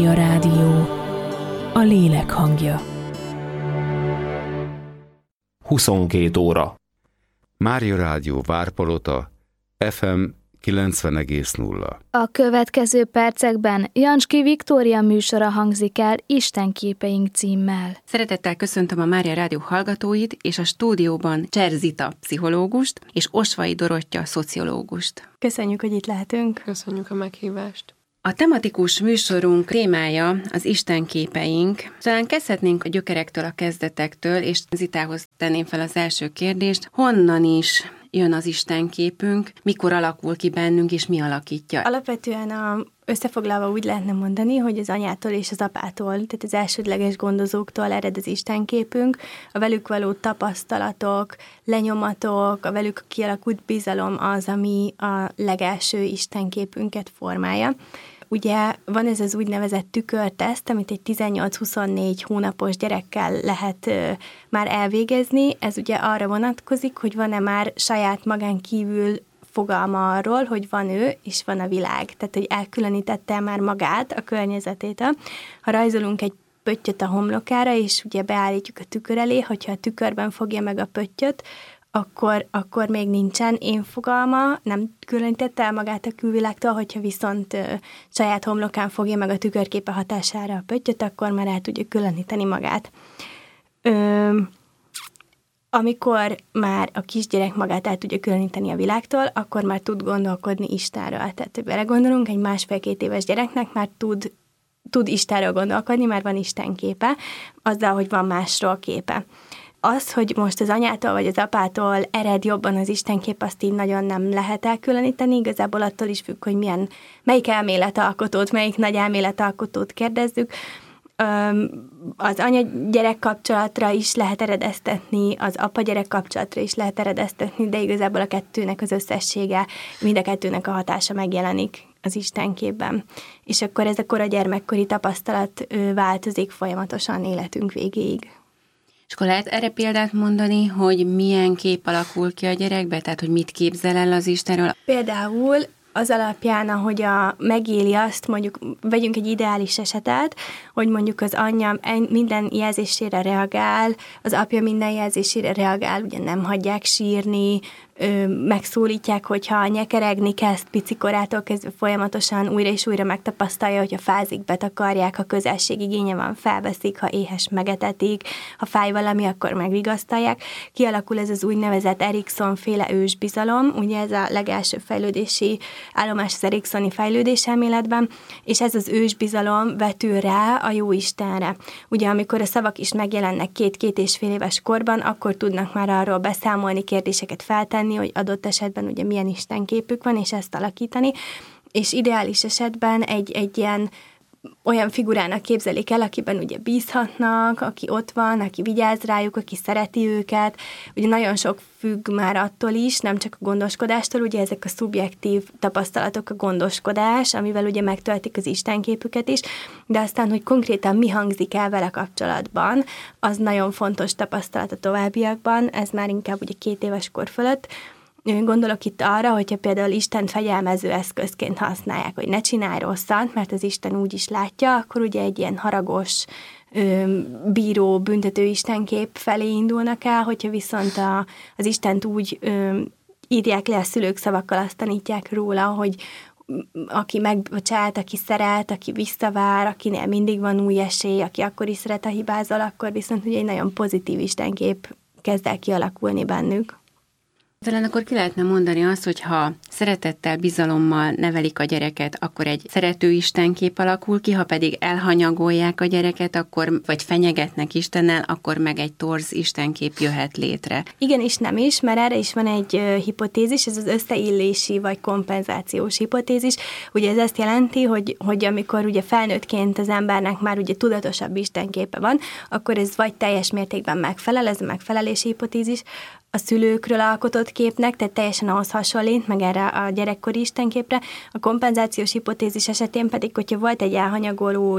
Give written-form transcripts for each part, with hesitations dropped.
A rádió, a lélek hangja. 22 óra. Mária Rádió Várpalota, FM 90,0. A következő percekben Janski Viktória műsora hangzik el Istenképeink címmel. Szeretettel köszöntöm a Mária Rádió hallgatóit, és a stúdióban Cser Zita pszichológust, és Osvai Dorottya szociológust. Köszönjük, hogy itt lehetünk. Köszönjük a meghívást. A tematikus műsorunk témája az Istenképeink. Talán kezdhetnénk a gyökerektől, a kezdetektől, és Zitához tenném fel az első kérdést. Honnan is jön az Istenképünk, mikor alakul ki bennünk, és mi alakítja? Alapvetően összefoglalva úgy lehetne mondani, hogy az anyától és az apától, tehát az elsődleges gondozóktól ered az Istenképünk, a velük való tapasztalatok, lenyomatok, a velük kialakult bizalom az, ami a legelső Istenképünket formálja. Ugye van ez az úgynevezett tükörteszt, amit egy 18-24 hónapos gyerekkel lehet már elvégezni. Ez ugye arra vonatkozik, hogy van-e már saját magán kívül fogalma arról, hogy van ő, és van a világ. Tehát, hogy elkülönítette már magát a környezetétől. Ha rajzolunk egy pöttyöt a homlokára, és ugye beállítjuk a tükör elé, hogyha a tükörben fogja meg a pöttyöt, akkor még nincsen én fogalma, nem különítette el magát a külvilágtól, hogyha viszont saját homlokán fogja meg a tükörképe hatására a pöttyöt, akkor már el tudja különíteni magát. Amikor már a kisgyerek magát el tudja különíteni a világtól, akkor már tud gondolkodni Istenről. Tehát, hogy belegondolunk, egy 1,5-2 éves gyereknek már tud Istenről gondolkodni, már van Isten képe, azzal, hogy van másról képe. Az, hogy most az anyától vagy az apától ered jobban az Istenkép, azt így nagyon nem lehet elkülöníteni, igazából attól is függ, hogy melyik elméletalkotót, melyik nagy elméletalkotót kérdezzük. Az anya-gyerek kapcsolatra is lehet eredeztetni, az apa-gyerek kapcsolatra is lehet eredeztetni, de igazából a kettőnek az összessége, mind a kettőnek a hatása megjelenik az Istenképben. És akkor ez a kora gyermekkori tapasztalat változik folyamatosan életünk végéig. És akkor lehet erre példát mondani, hogy milyen kép alakul ki a gyerekbe, tehát hogy mit képzel el az Istenről? Például az alapján, ahogy megéli azt, mondjuk vegyünk egy ideális esetet, hogy mondjuk az anyja minden jelzésére reagál, az apja minden jelzésére reagál, ugye nem hagyják sírni, megszólítják, hogyha nyekeregni kezd picikorától kezdve folyamatosan újra és újra megtapasztalja, hogyha fázik, betakarják, ha közelség igénye van, felveszik, ha éhes, megetetik, ha fáj valami, akkor megvigasztalják. Kialakul ez az úgynevezett Erikson-féle ősbizalom, ugye ez a legelső fejlődési állomás az eriksoni fejlődéselméletben, és ez az ősbizalom vetül rá a Jóistenre. Ugye amikor a szavak is megjelennek 2-2 és fél éves korban, akkor tudnak már arról beszámolni, kérdéseket feltenni, hogy adott esetben ugye milyen istenképük van, és ezt alakítani, és ideális esetben egy ilyen olyan figurának képzelik el, akiben ugye bízhatnak, aki ott van, aki vigyáz rájuk, aki szereti őket. Ugye nagyon sok függ már attól is, nem csak a gondoskodástól, ugye ezek a szubjektív tapasztalatok, a gondoskodás, amivel ugye megtöltik az istenképüket is, de aztán, hogy konkrétan mi hangzik el vele kapcsolatban, az nagyon fontos tapasztalat a továbbiakban, ez már inkább ugye 2 éves kor fölött. Gondolok itt arra, hogyha például Istent fegyelmező eszközként használják, hogy ne csinálj rosszat, mert az Isten úgy is látja, akkor ugye egy ilyen haragos, bíró, büntető istenkép felé indulnak el, hogyha viszont az Istent úgy írják le a szülők szavakkal, azt tanítják róla, hogy aki megbocsált, aki szeret, aki visszavár, akinél mindig van új esély, aki akkor is szeret, ha hibázol, akkor viszont ugye egy nagyon pozitív istenkép kezd el kialakulni bennük. Talán akkor ki lehetne mondani azt, hogy ha szeretettel, bizalommal nevelik a gyereket, akkor egy szerető istenkép alakul ki, ha pedig elhanyagolják a gyereket, akkor, vagy fenyegetnek Istennel, akkor meg egy torz istenkép jöhet létre. Igen és nem is, mert erre is van egy hipotézis, ez az összeillési vagy kompenzációs hipotézis. Ugye ez azt jelenti, hogy amikor ugye felnőttként az embernek már ugye tudatosabb istenképe van, akkor ez vagy teljes mértékben megfelel, ez a megfelelési hipotézis, a szülőkről alkotott képnek, tehát teljesen ahhoz hasonlít, meg erre a gyerekkori istenképre. A kompenzációs hipotézis esetén pedig, hogyha volt egy elhanyagoló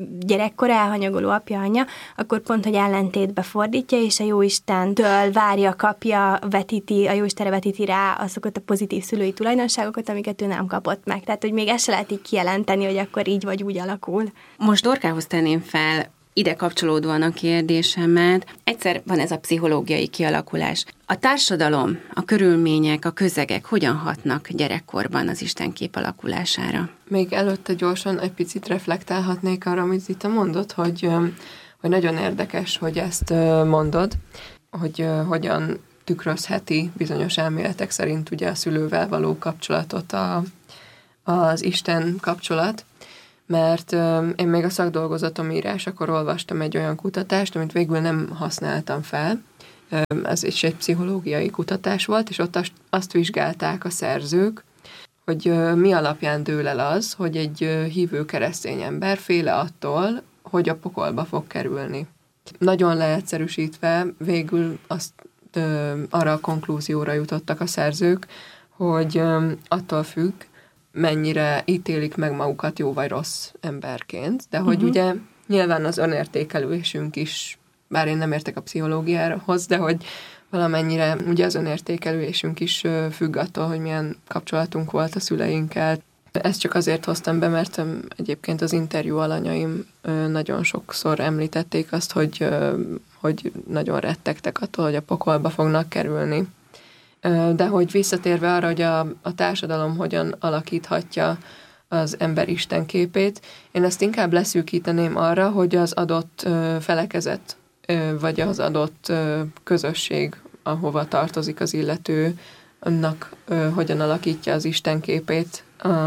gyerekkor elhanyagoló apja, anyja, akkor pont, hogy ellentétbe fordítja, és a Jóistentől várja, kapja, vetíti, a Jóistenre vetíti rá azokat a pozitív szülői tulajdonságokat, amiket ő nem kapott meg. Tehát, hogy még ezt se lehet így kijelenteni, hogy akkor így vagy úgy alakul. Most Dorkához tenném fel ide kapcsolódóan a kérdésemet. Egyszer van ez a pszichológiai kialakulás. A társadalom, a körülmények, a közegek hogyan hatnak gyerekkorban az istenkép alakulására? Még előtte gyorsan egy picit reflektálhatnék arra, amit Zita mondott, hogy nagyon érdekes, hogy ezt mondod, hogy hogyan tükrözheti bizonyos elméletek szerint ugye a szülővel való kapcsolatot az Isten kapcsolat, mert én még a szakdolgozatom írásakor olvastam egy olyan kutatást, amit végül nem használtam fel. Ez is egy pszichológiai kutatás volt, és ott azt vizsgálták a szerzők, hogy mi alapján dől el az, hogy egy hívő keresztény ember féle attól, hogy a pokolba fog kerülni. Nagyon leegyszerűsítve végül arra a konklúzióra jutottak a szerzők, hogy attól függ, mennyire ítélik meg magukat jó vagy rossz emberként, de hogy ugye nyilván az önértékelésünk is, bár én nem értek a pszichológiához, de hogy valamennyire ugye az önértékelésünk is függ attól, hogy milyen kapcsolatunk volt a szüleinkkel. Ezt csak azért hoztam be, mert egyébként az interjú alanyaim nagyon sokszor említették azt, hogy nagyon rettegtek attól, hogy a pokolba fognak kerülni. De hogy visszatérve arra, hogy a társadalom hogyan alakíthatja az ember istenképét, én ezt inkább leszűkíteném arra, hogy az adott felekezet, vagy az adott közösség, ahova tartozik az illető, annak hogyan alakítja az istenképét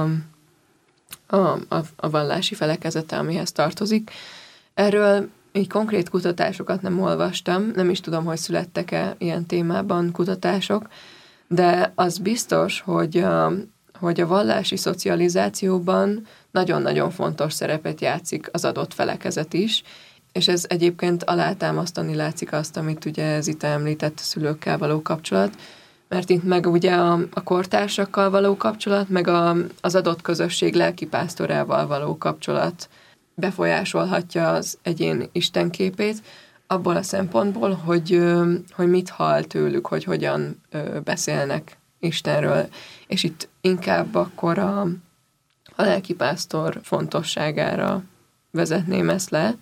a vallási felekezete, amihez tartozik. Erről így konkrét kutatásokat nem olvastam, nem is tudom, hogy születtek-e ilyen témában kutatások, de az biztos, hogy a vallási szocializációban nagyon-nagyon fontos szerepet játszik az adott felekezet is, és ez egyébként alátámasztani látszik azt, amit ugye Zita említett, a szülőkkel való kapcsolat, mert itt meg ugye a kortársakkal való kapcsolat, meg az adott közösség lelkipásztorával való kapcsolat befolyásolhatja az egyén istenképét, abból a szempontból, hogy mit hall tőlük, hogy hogyan beszélnek Istenről. És itt inkább akkor a lelkipásztor fontosságára vezetném ezt le.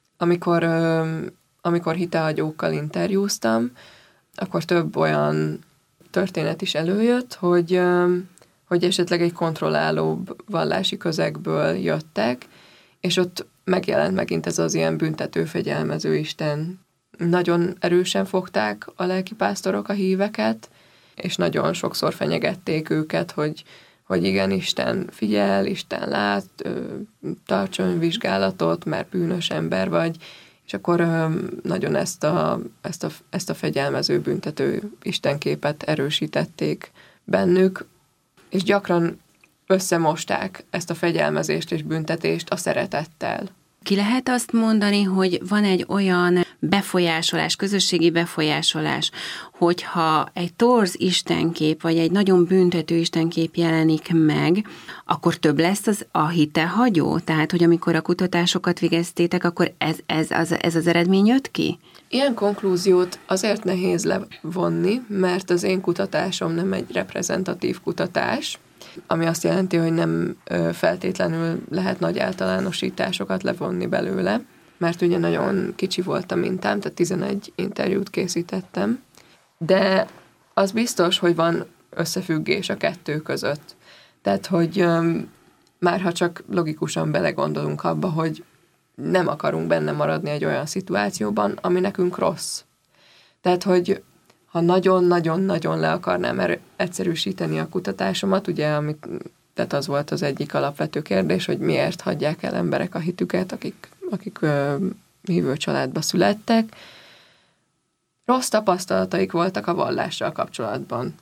Amikor hitehagyókkal interjúztam, akkor több olyan történet is előjött, hogy esetleg egy kontrollálóbb vallási közegből jöttek, és ott megjelent megint ez az ilyen büntető, fegyelmező Isten. Nagyon erősen fogták a lelkipásztorok a híveket, és nagyon sokszor fenyegették őket, hogy igen, Isten figyel, Isten lát, tarts önvizsgálatot, mert bűnös ember vagy, és akkor nagyon ezt a fegyelmező, büntető istenképet erősítették bennük, és gyakran összemosták ezt a fegyelmezést és büntetést a szeretettel. Ki lehet azt mondani, hogy van egy olyan befolyásolás, közösségi befolyásolás, hogyha egy torz istenkép, vagy egy nagyon büntető istenkép jelenik meg, akkor több lesz a hitehagyó? Tehát, hogy amikor a kutatásokat végeztétek, akkor ez az eredmény jött ki? Ilyen konklúziót azért nehéz levonni, mert az én kutatásom nem egy reprezentatív kutatás, ami azt jelenti, hogy nem feltétlenül lehet nagy általánosításokat levonni belőle, mert ugye nagyon kicsi volt a mintám, tehát 11 interjút készítettem, de az biztos, hogy van összefüggés a kettő között. Tehát, hogy már ha csak logikusan belegondolunk abba, hogy nem akarunk benne maradni egy olyan szituációban, ami nekünk rossz. Tehát, hogy ha nagyon-nagyon-nagyon le akarnám egyszerűsíteni a kutatásomat, ugye, tehát az volt az egyik alapvető kérdés, hogy miért hagyják el emberek a hitüket, akik hívő családba születtek. Rossz tapasztalataik voltak a vallással kapcsolatban.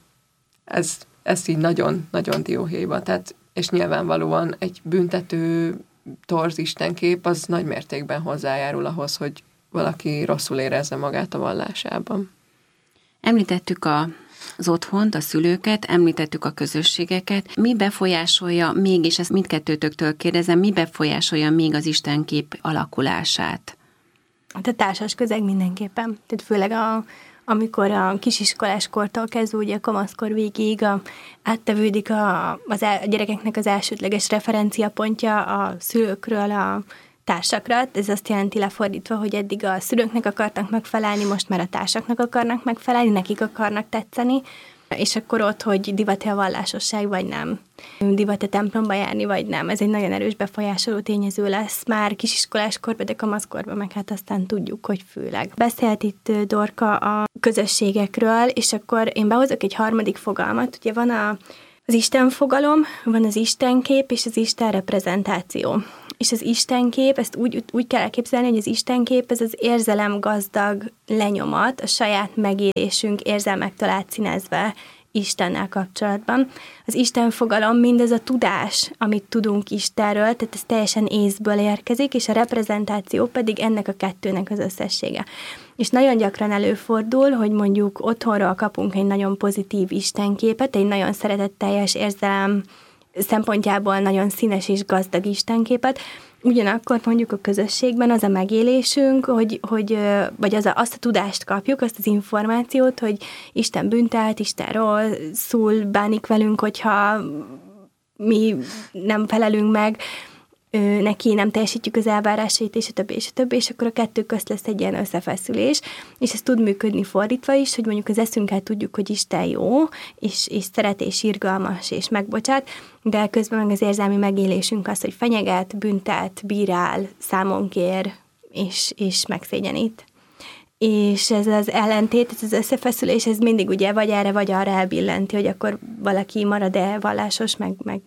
Ez így nagyon-nagyon dióhéjban. Tehát, és nyilvánvalóan egy büntető torz istenkép az nagy mértékben hozzájárul ahhoz, hogy valaki rosszul érezze magát a vallásában. Említettük a az otthont, a szülőket, említettük a közösségeket. Mi befolyásolja még, és ezt mindkettőtöktől kérdezem, mi befolyásolja még az istenkép alakulását? Hát a társas közeg mindenképpen. Tehát főleg amikor a kisiskolás kortól kezdve, ugye a kamaszkor végig áttevődik a gyerekeknek az elsődleges referenciapontja a szülőkről a társakra. Ez azt jelenti lefordítva, hogy eddig a szülőknek akartak megfelelni, most már a társaknak akarnak megfelelni, nekik akarnak tetszeni, és akkor ott, hogy divat-e a vallásosság, vagy nem. Divat-e templomba járni, vagy nem. Ez egy nagyon erős befolyásoló tényező lesz már kisiskolás korban, de kamaszkorban, meg hát aztán tudjuk, hogy főleg. Beszélt itt Dorka a közösségekről, és akkor én behozok egy harmadik fogalmat. Ugye van az Isten fogalom, van az Istenkép és az Isten reprezentáció. És az Istenkép, ezt úgy kell elképzelni, hogy az Istenkép ez az érzelemgazdag lenyomat, a saját megélésünk érzelmektől átszínezve Istennel kapcsolatban. Az Isten fogalom mindez a tudás, amit tudunk Istenről, tehát ez teljesen észből érkezik, és a reprezentáció pedig ennek a kettőnek az összessége. És nagyon gyakran előfordul, hogy mondjuk otthonról kapunk egy nagyon pozitív Istenképet, egy nagyon szeretetteljes érzelem szempontjából nagyon színes és gazdag istenképet, ugyanakkor mondjuk a közösségben az a megélésünk, vagy azt a tudást kapjuk, azt az információt, hogy Isten büntelt, Isten rosszul bánik velünk, hogyha mi nem felelünk meg, neki nem teljesítjük az elvárásait, és a többi, és akkor a kettő közt lesz egy ilyen összefeszülés, és ez tud működni fordítva is, hogy mondjuk az eszünkkel tudjuk, hogy Isten jó, és szeret, és irgalmas, és megbocsát, de közben meg az érzelmi megélésünk az, hogy fenyeget, büntet, bírál, számon kér, és megszégyenít. És ez az ellentét, ez az összefeszülés, ez mindig ugye vagy erre, vagy arra elbillenti, hogy akkor valaki marad-e vallásos, meg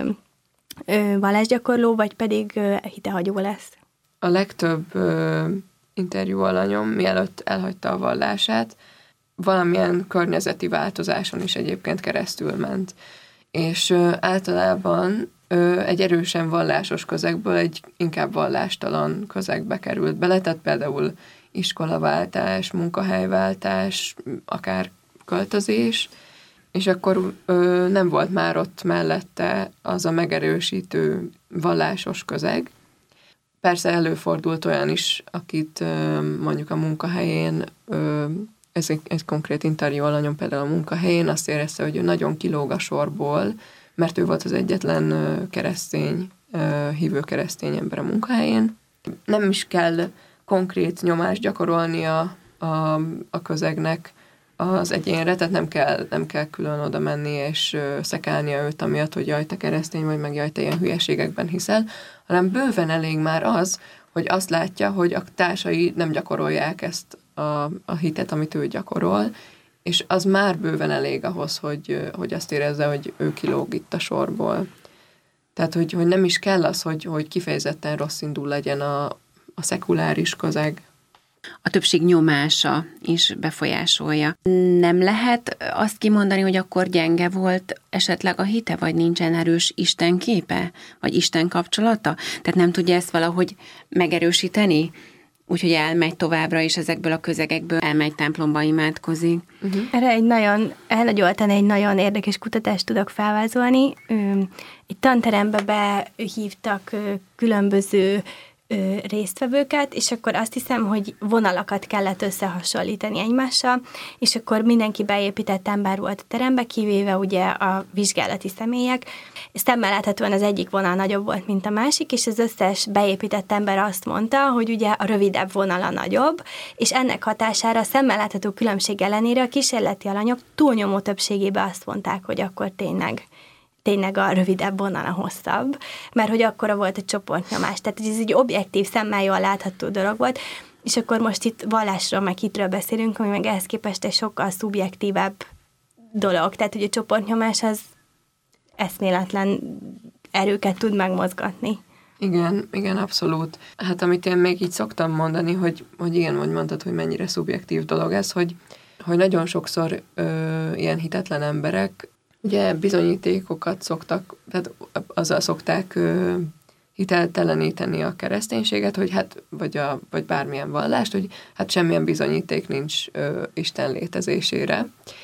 vallásgyakorló, vagy pedig hitehagyó lesz. A legtöbb interjú alanyom, mielőtt elhagyta a vallását, valamilyen környezeti változáson is egyébként keresztül ment. És általában egy erősen vallásos közegből egy inkább vallástalan közegbe került bele, tehát például iskolaváltás, munkahelyváltás, akár költözés, és akkor nem volt már ott mellette az a megerősítő vallásos közeg. Persze előfordult olyan is, akit mondjuk a munkahelyén, ez egy konkrét interjú alanyom például a munkahelyén azt érezte, hogy ő nagyon kilóg a sorból, mert ő volt az egyetlen hívő keresztény ember a munkahelyén. Nem is kell konkrét nyomást gyakorolni a közegnek az egyénre, tehát nem kell külön oda menni és szekálnia őt amiatt, hogy jaj, te keresztény vagy, meg jaj, te ilyen hülyeségekben hiszel, hanem bőven elég már az, hogy azt látja, hogy a társai nem gyakorolják ezt a hitet, amit ő gyakorol, és az már bőven elég ahhoz, hogy azt érezze, hogy ő kilóg itt a sorból. Tehát, hogy nem is kell az, hogy kifejezetten rosszindul legyen a szekuláris közeg. A többség nyomása is befolyásolja. Nem lehet azt kimondani, hogy akkor gyenge volt esetleg a hite, vagy nincsen erős Isten képe, vagy Isten kapcsolata? Tehát nem tudja ezt valahogy megerősíteni? Úgyhogy elmegy továbbra is ezekből a közegekből, elmegy templomba, imádkozik. Erre egy nagyon érdekes kutatást tudok felvázolni. Egy tanterembe behívtak különböző résztvevőket, és akkor azt hiszem, hogy vonalakat kellett összehasonlítani egymással, és akkor mindenki beépített ember volt a terembe, kivéve ugye a vizsgálati személyek. Szemmel láthatóan az egyik vonal nagyobb volt, mint a másik, és az összes beépített ember azt mondta, hogy ugye a rövidebb vonala nagyobb, és ennek hatására szemmel látható különbség ellenére a kísérleti alanyok túlnyomó többségében azt mondták, hogy akkor tényleg a rövidebb vonal a hosszabb, mert hogy akkora volt a csoportnyomás. Tehát ez egy objektív, szemmel jól látható dolog volt, és akkor most itt vallásról, meg hitről beszélünk, ami meg ehhez képest egy sokkal szubjektívebb dolog. Tehát, hogy a csoportnyomás az eszméletlen erőket tud megmozgatni. Igen, abszolút. Hát amit én még így szoktam mondani, hogy igen, hogy mondtad, hogy mennyire szubjektív dolog ez, hogy nagyon sokszor ilyen hitetlen emberek ugye bizonyítékokat szoktak, tehát azzal szokták hitelteleníteni a kereszténységet, hogy hát, vagy bármilyen vallást, hogy hát semmilyen bizonyíték nincs Isten létezésére.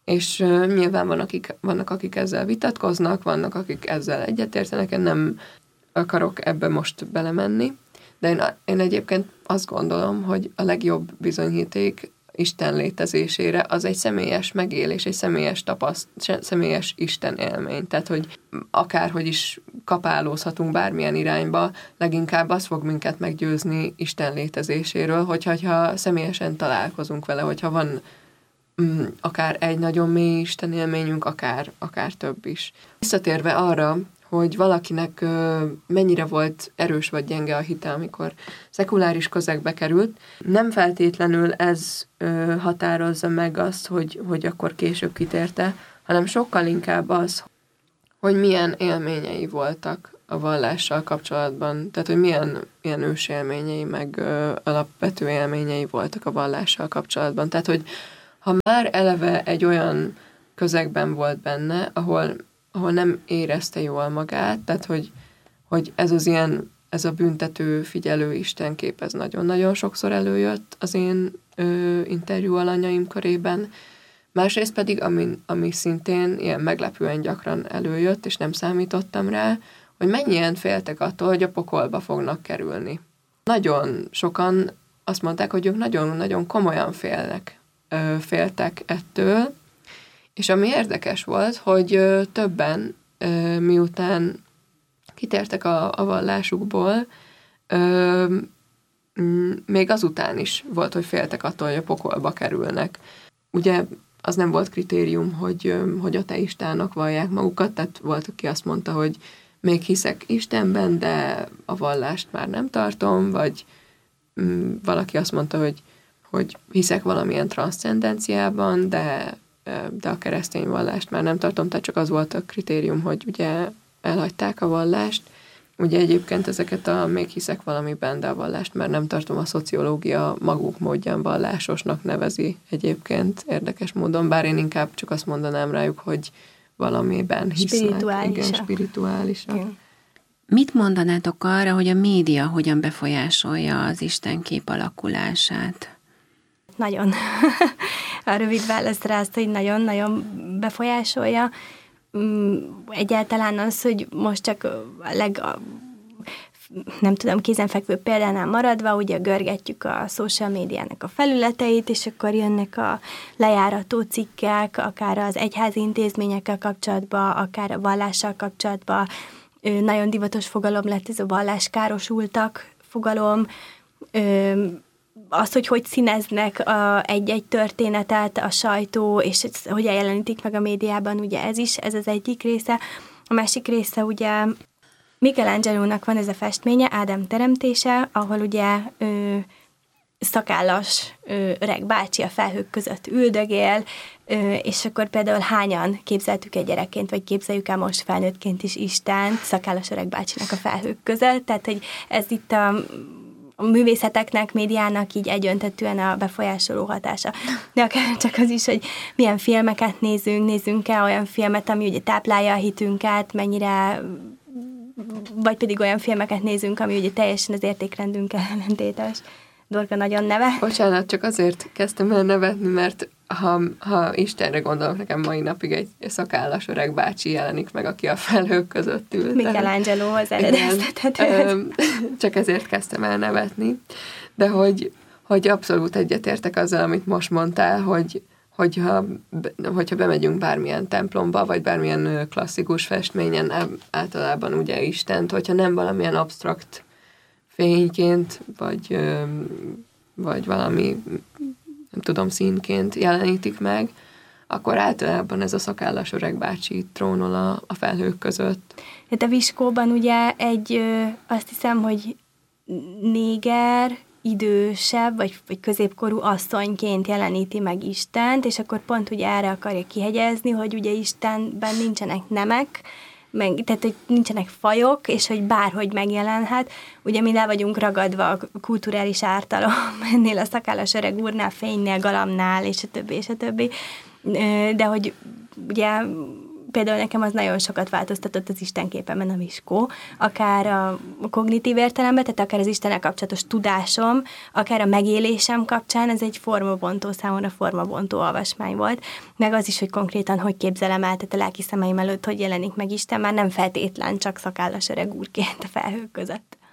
És nyilván vannak, akik ezzel vitatkoznak, vannak, akik ezzel egyetértenek, én nem akarok ebbe most belemenni, de én egyébként azt gondolom, hogy a legjobb bizonyíték Isten létezésére az egy személyes megélés, egy személyes Isten élmény. Tehát, hogy akárhogy is kapálózhatunk bármilyen irányba, leginkább az fog minket meggyőzni Isten létezéséről, hogyha személyesen találkozunk vele, hogyha van akár egy nagyon mély Isten élményünk, akár több is. Visszatérve arra, hogy valakinek mennyire volt erős vagy gyenge a hite, amikor szekuláris közegbe került. Nem feltétlenül ez határozza meg azt, hogy akkor később kitérte, hanem sokkal inkább az, hogy milyen élményei voltak a vallással kapcsolatban. Tehát, hogy milyen ősélményei, meg alapvető élményei voltak a vallással kapcsolatban. Tehát, hogy ha már eleve egy olyan közegben volt benne, ahol nem érezte jól magát, tehát hogy ez a büntető, figyelő istenkép, ez nagyon-nagyon sokszor előjött az én interjú alanyaim körében. Másrészt pedig, ami szintén ilyen meglepően gyakran előjött, és nem számítottam rá, hogy mennyien féltek attól, hogy a pokolba fognak kerülni. Nagyon sokan azt mondták, hogy ők nagyon-nagyon komolyan féltek ettől, és ami érdekes volt, hogy többen, miután kitértek a vallásukból, még azután is volt, hogy féltek attól, hogy a pokolba kerülnek. Ugye az nem volt kritérium, hogy ateistának vallják magukat, tehát volt, aki azt mondta, hogy még hiszek Istenben, de a vallást már nem tartom, vagy valaki azt mondta, hogy hiszek valamilyen transzcendenciában, de a keresztény vallást már nem tartom, tehát csak az volt a kritérium, hogy ugye elhagyták a vallást. Ugye egyébként ezeket még hiszek valamiben, de a vallást már nem tartom, a szociológia maguk módján vallásosnak nevezi egyébként érdekes módon, bár én inkább csak azt mondanám rájuk, hogy valamiben hisznek. Spirituálisak. Igen. Mit mondanátok arra, hogy a média hogyan befolyásolja az istenkép alakulását? Nagyon. A rövid válasz rá azt, hogy nagyon-nagyon befolyásolja. Egyáltalán az, hogy most csak nem tudom, kézenfekvő példánál maradva, ugye görgetjük a social médiának a felületeit, és akkor jönnek a lejárató cikkek, akár az egyházi intézményekkel kapcsolatban, akár a vallással kapcsolatban. Nagyon divatos fogalom lett ez a valláskárosultak fogalom. Az, hogy színeznek egy-egy történetet a sajtó, és hogyan jelenítik meg a médiában, ugye ez az egyik része. A másik része ugye Michelangelo-nak van ez a festménye, Ádám teremtése, ahol ugye szakállas öreg bácsi a felhők között üldögél, és akkor például hányan képzeltük egy gyerekként, vagy képzeljük el most felnőttként is Istent szakállas öreg bácsinak a felhők között, tehát hogy ez itt a művészeteknek, médiának így egyöntetűen a befolyásoló hatása. De akár csak az is, hogy milyen filmeket nézünk-e olyan filmet, ami ugye táplálja a hitünket, mennyire, vagy pedig olyan filmeket nézünk, ami ugye teljesen az értékrendünkkel ellentétes. Dorka nagyon nevet. Bocsánat, csak azért kezdtem el nevetni, mert ha Istenre gondolok, nekem mai napig egy szakállas öreg bácsi jelenik meg, aki a felhők között ül. Michelangelohoz eredeztethető. Csak ezért kezdtem el nevetni. De hogy abszolút egyetértek azzal, amit most mondtál, hogyha bemegyünk bármilyen templomba, vagy bármilyen klasszikus festményen, általában ugye Istent, hogyha nem valamilyen absztrakt fényként, vagy valami, nem tudom, színként jelenítik meg, akkor általában ez a szakállas öreg bácsi trónol a felhők között. Hát a Viskóban ugye azt hiszem, hogy néger, idősebb, vagy középkorú asszonyként jeleníti meg Istent, és akkor pont ugye erre akarja kihegyezni, hogy ugye Istenben nincsenek nemek, tehát, hogy nincsenek fajok, és hogy bárhogy megjelenhet. Ugye mi le vagyunk ragadva a kulturális ártalom ennél a szakállas öreg úrnál, fénynél, galamnál, és a többi, és a többi. De hogy ugye például nekem az nagyon sokat változtatott az istenképemen a Viskó, akár a kognitív értelemben, tehát akár az Istennel kapcsolatos tudásom, akár a megélésem kapcsán, ez egy formabontó, számomra formabontó olvasmány volt, meg az is, hogy konkrétan hogy képzelem el, tehát a lelki szemeim előtt, hogy jelenik meg Isten, már nem feltétlen csak szakállas öreg úrként a felhők között.